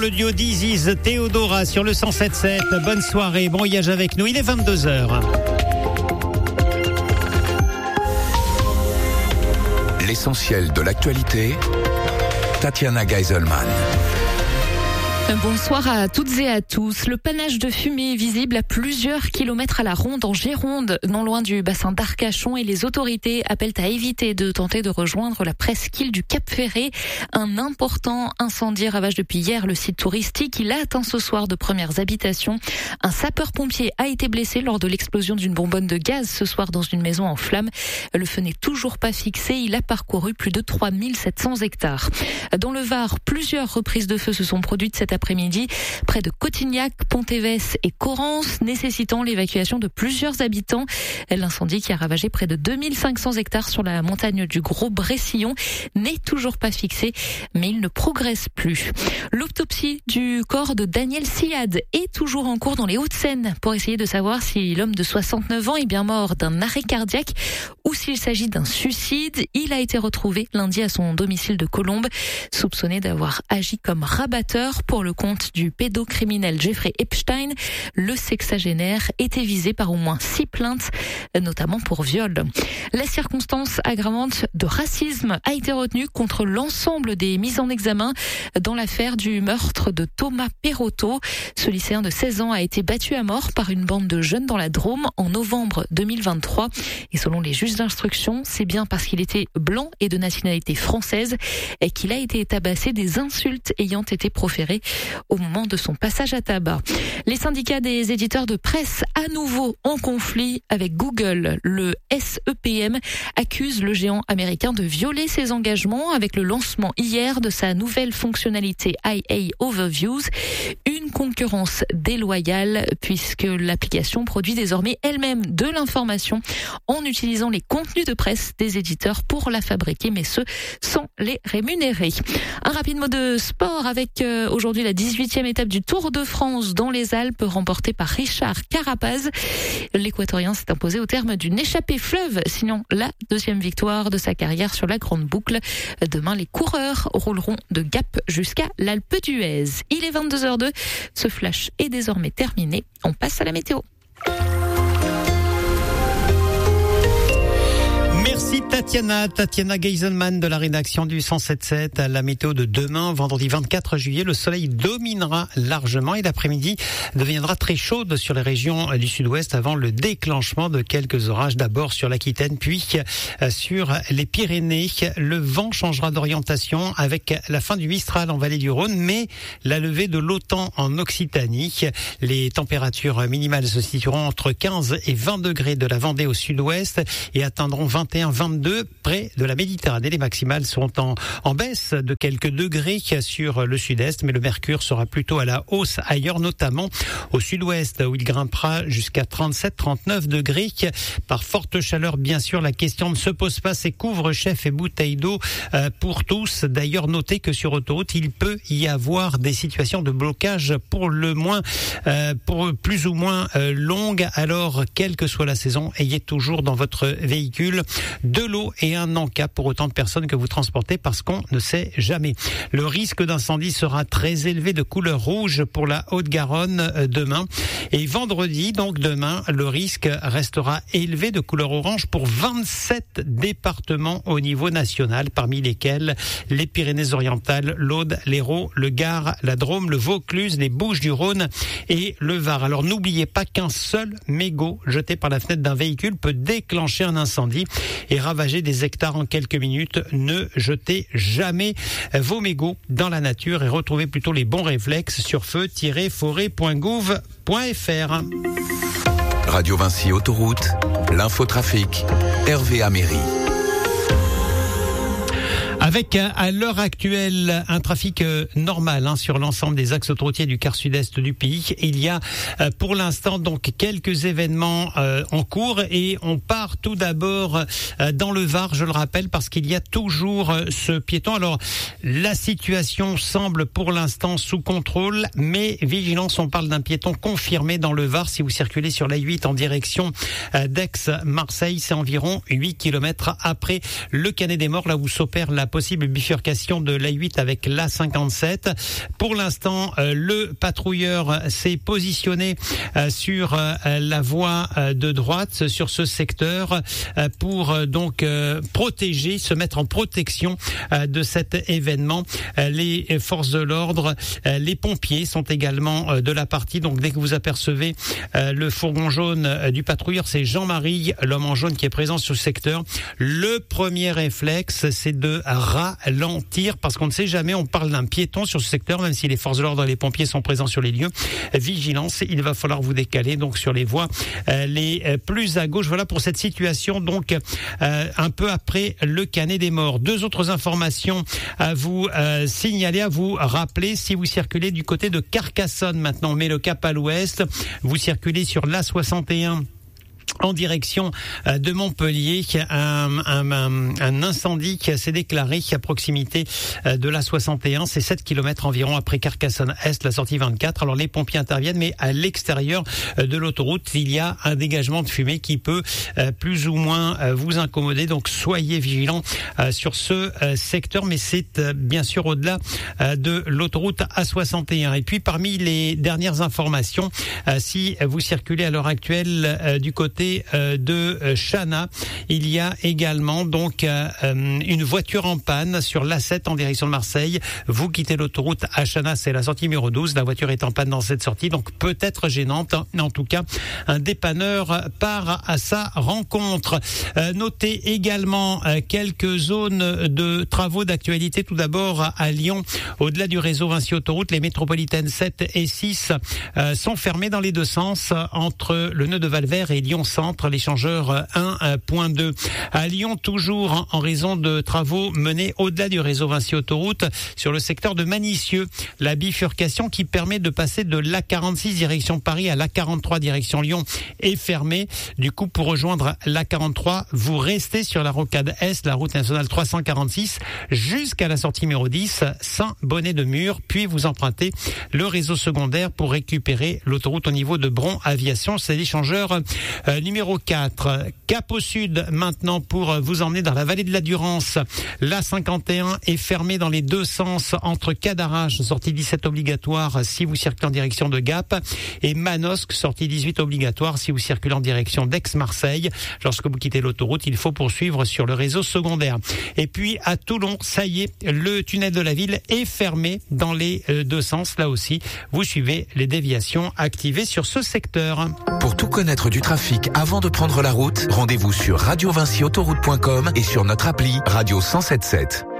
Le duo d'Isis, Théodora sur le 107.7. Bonne soirée, bon voyage avec nous, il est 22h. L'essentiel de l'actualité, Tatiana Geiselman. Bonsoir à toutes et à tous. Le panache de fumée est visible à plusieurs kilomètres à la ronde en Gironde, non loin du bassin d'Arcachon, et les autorités appellent à éviter de tenter de rejoindre la presqu'île du Cap Ferré. Un important incendie ravage depuis hier le site touristique. Il a atteint ce soir de premières habitations. Un sapeur-pompier a été blessé lors de l'explosion d'une bonbonne de gaz ce soir dans une maison en flammes. Le feu n'est toujours pas fixé. Il a parcouru plus de 3700 hectares. Dans le Var, plusieurs reprises de feu se sont produites cet après-midi, près de Cotignac, Pontévès et Corrence, nécessitant l'évacuation de plusieurs habitants. L'incendie qui a ravagé près de 2500 hectares sur la montagne du Gros-Bressillon n'est toujours pas fixé, mais il ne progresse plus. L'autopsie du corps de Daniel Siad est toujours en cours dans les Hauts-de-Seine pour essayer de savoir si l'homme de 69 ans est bien mort d'un arrêt cardiaque ou s'il s'agit d'un suicide. Il a été retrouvé lundi à son domicile de Colombes, soupçonné d'avoir agi comme rabatteur pour le compte du pédocriminel Jeffrey Epstein. Le sexagénaire était visé par au moins 6 plaintes, notamment pour viol. La circonstance aggravante de racisme a été retenue contre l'ensemble des mises en examen dans l'affaire du meurtre de Thomas Perotto. Ce lycéen de 16 ans a été battu à mort par une bande de jeunes dans la Drôme en novembre 2023. Et selon les juges d'instruction, c'est bien parce qu'il était blanc et de nationalité française et qu'il a été tabassé, des insultes ayant été proférées au moment de son passage à tabac. Les syndicats des éditeurs de presse, à nouveau en conflit avec Google. Le SEPM accuse le géant américain de violer ses engagements avec le lancement hier de sa nouvelle fonctionnalité IA Overviews, une concurrence déloyale puisque l'application produit désormais elle-même de l'information en utilisant les contenus de presse des éditeurs pour la fabriquer, mais ce sans les rémunérer. Un rapide mot de sport avec aujourd'hui la 18e étape du Tour de France dans les Alpes, remportée par Richard Carapaz. L'Équatorien s'est imposé au terme d'une échappée fleuve, signant la 2e victoire de sa carrière sur la grande boucle. Demain, les coureurs rouleront de Gap jusqu'à l'Alpe d'Huez. Il est 22h02. Ce flash est désormais terminé. On passe à la météo. Merci Tatiana Geiselman de la rédaction du 107.7. La météo de demain, vendredi 24 juillet, le soleil dominera largement et l'après-midi deviendra très chaude sur les régions du sud-ouest avant le déclenchement de quelques orages, d'abord sur l'Aquitaine puis sur les Pyrénées. Le vent changera d'orientation avec la fin du Mistral en vallée du Rhône, mais la levée de l'OTAN en Occitanie. Les températures minimales se situeront entre 15 et 20 degrés de la Vendée au sud-ouest et atteindront 21-22 près de la Méditerranée. Les maximales seront en baisse de quelques degrés sur le sud-est, mais le mercure sera plutôt à la hausse ailleurs, notamment au sud-ouest où il grimpera jusqu'à 37-39 degrés. Par forte chaleur, bien sûr, la question ne se pose pas, c'est couvre-chef et bouteilles d'eau pour tous. D'ailleurs, notez que sur autoroute, il peut y avoir des situations de blocage pour plus ou moins longues. Alors, quelle que soit la saison, ayez toujours dans votre véhicule de l'eau et un encas pour autant de personnes que vous transportez, parce qu'on ne sait jamais. Le risque d'incendie sera très élevé, de couleur rouge pour la Haute-Garonne demain. Et vendredi, donc demain, le risque restera élevé, de couleur orange pour 27 départements au niveau national, parmi lesquels les Pyrénées-Orientales, l'Aude, l'Hérault, le Gard, la Drôme, le Vaucluse, les Bouches-du-Rhône et le Var. Alors n'oubliez pas qu'un seul mégot jeté par la fenêtre d'un véhicule peut déclencher un incendie et ravager des hectares en quelques minutes. Ne jetez jamais vos mégots dans la nature et retrouvez plutôt les bons réflexes sur feu-forêt.gouv.fr. Radio Vinci Autoroute, l'infotrafic, Hervé Améry. Avec à l'heure actuelle un trafic normal sur l'ensemble des axes autoroutiers du quart sud-est du pays. Il y a pour l'instant donc quelques événements en cours et on part tout d'abord dans le Var, je le rappelle, parce qu'il y a toujours ce piéton. Alors la situation semble pour l'instant sous contrôle, mais vigilance, on parle d'un piéton confirmé dans le Var. Si vous circulez sur l'A8 en direction d'Aix-Marseille, c'est environ 8 km après le Canet des Morts, là où s'opère la possible bifurcation de l'A8 avec l'A57. Pour l'instant, le patrouilleur s'est positionné sur la voie de droite, sur ce secteur, pour donc protéger, se mettre en protection de cet événement. Les forces de l'ordre, les pompiers sont également de la partie. Donc dès que vous apercevez le fourgon jaune du patrouilleur, c'est Jean-Marie, l'homme en jaune, qui est présent sur ce secteur. Le premier réflexe, c'est de ralentir, parce qu'on ne sait jamais, on parle d'un piéton sur ce secteur, même si les forces de l'ordre et les pompiers sont présents sur les lieux. Vigilance, il va falloir vous décaler donc sur les voies les plus à gauche. Voilà pour cette situation, donc un peu après le Canet des Morts. Deux autres informations à vous signaler, à vous rappeler. Si vous circulez du côté de Carcassonne maintenant, on met le cap à l'ouest, vous circulez sur l'A61 en direction de Montpellier, un incendie qui s'est déclaré à proximité de l'A61. C'est 7 km environ après Carcassonne-Est, la sortie 24. Alors les pompiers interviennent, mais à l'extérieur de l'autoroute, il y a un dégagement de fumée qui peut plus ou moins vous incommoder. Donc soyez vigilants sur ce secteur, mais c'est bien sûr au-delà de l'autoroute A61. Et puis parmi les dernières informations, si vous circulez à l'heure actuelle du côté de Chana, il y a également donc une voiture en panne sur l'A7 en direction de Marseille. Vous quittez l'autoroute à Chana, c'est la sortie numéro 12. La voiture est en panne dans cette sortie, donc peut-être gênante. En tout cas, un dépanneur part à sa rencontre. Notez également quelques zones de travaux d'actualité. Tout d'abord à Lyon, au-delà du réseau Vinci Autoroute, les métropolitaines 7 et 6 sont fermées dans les deux sens entre le nœud de Valvert et Lyon Centre, l'échangeur 1.2. À Lyon, toujours en raison de travaux menés au-delà du réseau Vinci Autoroute sur le secteur de Manicieux. La bifurcation qui permet de passer de l'A46 direction Paris à l'A43 direction Lyon est fermée. Du coup, pour rejoindre l'A43, vous restez sur la rocade Est, la route nationale 346, jusqu'à la sortie numéro 10, Saint-Bonnet-de-Mur, puis vous empruntez le réseau secondaire pour récupérer l'autoroute au niveau de Bron Aviation. C'est l'échangeur numéro 4. Cap au sud maintenant pour vous emmener dans la vallée de la Durance. L'A51 est fermée dans les deux sens entre Cadarache, sortie 17 obligatoire si vous circulez en direction de Gap, et Manosque, sortie 18 obligatoire si vous circulez en direction d'Aix-Marseille. Lorsque vous quittez l'autoroute, il faut poursuivre sur le réseau secondaire. Et puis à Toulon, ça y est, le tunnel de la ville est fermé dans les deux sens. Là aussi, vous suivez les déviations activées sur ce secteur. Pour tout connaître du trafic avant de prendre la route, rendez-vous sur radiovinciautoroute.com et sur notre appli Radio 107.7.